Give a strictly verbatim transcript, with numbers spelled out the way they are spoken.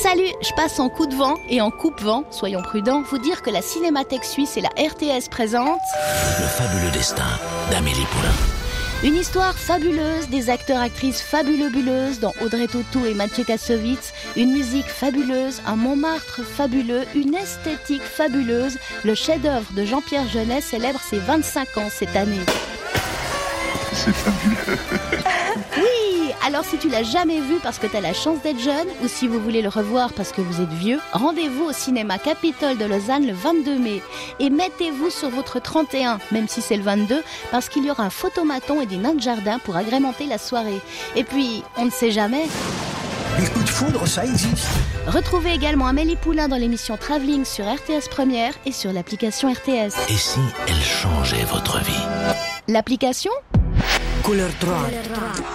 Salut, je passe en coup de vent et en coupe-vent, soyons prudents, vous dire que la Cinémathèque Suisse et la R T S présentent Le fabuleux destin d'Amélie Poulain. une histoire fabuleuse, des acteurs-actrices fabuleux-buleuses, dont Audrey Tautou et Mathieu Kassovitz, une musique fabuleuse, un Montmartre fabuleux, une esthétique fabuleuse. Le chef-d'œuvre de Jean-Pierre Jeunet célèbre ses vingt-cinq ans cette année. C'est fabuleux. Oui, alors si tu l'as jamais vu parce que t'as la chance d'être jeune, ou si vous voulez le revoir parce que vous êtes vieux, rendez-vous au cinéma Capitole de Lausanne le vingt-deux mai. Et mettez-vous sur votre trente et un, même si c'est le vingt-deux, parce qu'il y aura un photomaton et des nains de jardin pour agrémenter la soirée. Et puis, on ne sait jamais. Les coups de foudre, ça existe. Retrouvez également Amélie Poulain dans l'émission Travelling sur R T S Première et sur l'application R T S. Et si elle changeait votre vie ? L'application ? Couleur trois.